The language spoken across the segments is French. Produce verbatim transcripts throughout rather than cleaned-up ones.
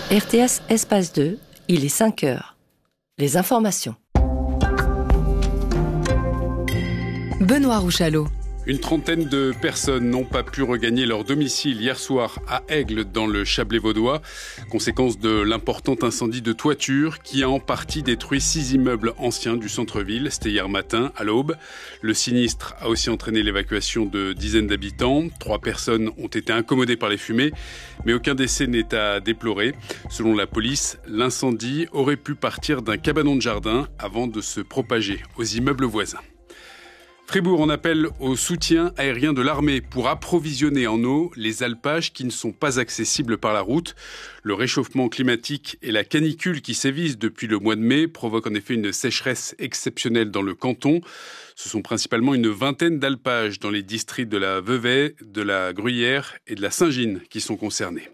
R T S Espace deux, il est cinq heures. Les informations. Benoît Rouchalot. Une trentaine de personnes n'ont pas pu regagner leur domicile hier soir à Aigle, dans le Chablais vaudois, conséquence de l'important incendie de toiture qui a en partie détruit six immeubles anciens du centre-ville. C'était hier matin, à l'aube. Le sinistre a aussi entraîné l'évacuation de dizaines d'habitants. Trois personnes ont été incommodées par les fumées, mais aucun décès n'est à déplorer. Selon la police, l'incendie aurait pu partir d'un cabanon de jardin avant de se propager aux immeubles voisins. Fribourg en appelle au soutien aérien de l'armée pour approvisionner en eau les alpages qui ne sont pas accessibles par la route. Le réchauffement climatique et la canicule qui sévissent depuis le mois de mai provoquent en effet une sécheresse exceptionnelle dans le canton. Ce sont principalement une vingtaine d'alpages dans les districts de la Vevey, de la Gruyère et de la Saint-Gine qui sont concernés.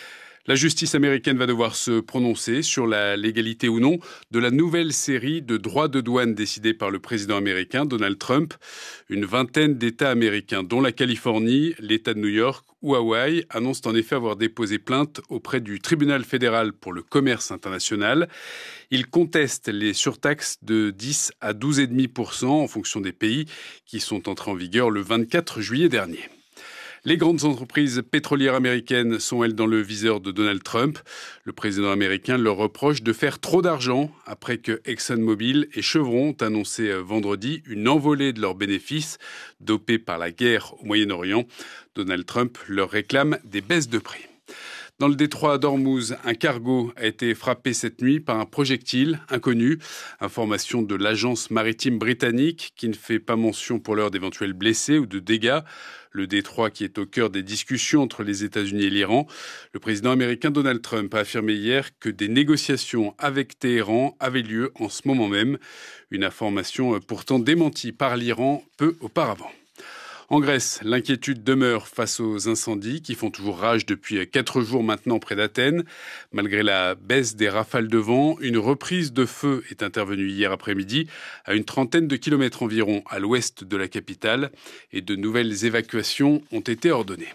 La justice américaine va devoir se prononcer sur la légalité ou non de la nouvelle série de droits de douane décidés par le président américain Donald Trump. Une vingtaine d'États américains, dont la Californie, l'État de New York ou Hawaï, annoncent en effet avoir déposé plainte auprès du tribunal fédéral pour le commerce international. Ils contestent les surtaxes de dix à douze virgule cinq pour cent en fonction des pays qui sont entrés en vigueur le vingt-quatre juillet dernier. Les grandes entreprises pétrolières américaines sont, elles, dans le viseur de Donald Trump. Le président américain leur reproche de faire trop d'argent après que ExxonMobil et Chevron ont annoncé vendredi une envolée de leurs bénéfices dopés par la guerre au Moyen-Orient. Donald Trump leur réclame des baisses de prix. Dans le détroit d'Ormuz, un cargo a été frappé cette nuit par un projectile inconnu. Information de l'agence maritime britannique qui ne fait pas mention pour l'heure d'éventuels blessés ou de dégâts. Le détroit qui est au cœur des discussions entre les États-Unis et l'Iran. Le président américain Donald Trump a affirmé hier que des négociations avec Téhéran avaient lieu en ce moment même. Une information pourtant démentie par l'Iran peu auparavant. En Grèce, l'inquiétude demeure face aux incendies qui font toujours rage depuis quatre jours maintenant près d'Athènes. Malgré la baisse des rafales de vent, une reprise de feu est intervenue hier après-midi à une trentaine de kilomètres environ à l'ouest de la capitale et de nouvelles évacuations ont été ordonnées.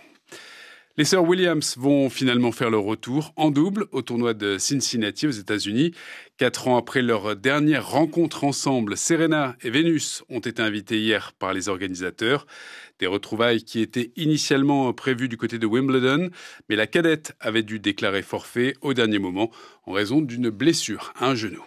Les sœurs Williams vont finalement faire leur retour en double au tournoi de Cincinnati aux États-Unis. Quatre ans après leur dernière rencontre ensemble, Serena et Venus ont été invitées hier par les organisateurs. Des retrouvailles qui étaient initialement prévues du côté de Wimbledon, mais la cadette avait dû déclarer forfait au dernier moment en raison d'une blessure à un genou.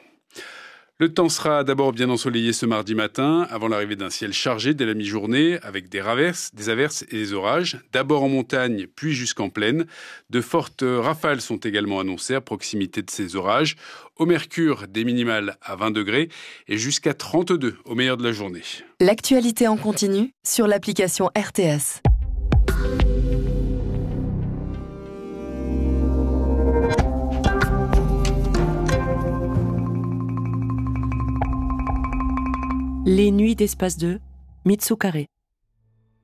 Le temps sera d'abord bien ensoleillé ce mardi matin, avant l'arrivée d'un ciel chargé dès la mi-journée, avec des averses, des averses et des orages, d'abord en montagne, puis jusqu'en plaine. De fortes rafales sont également annoncées à proximité de ces orages. Au mercure, des minimales à vingt degrés et jusqu'à trente-deux au meilleur de la journée. L'actualité en continu sur l'application R T S. Les nuits d'Espace deux, Mitsu Carré.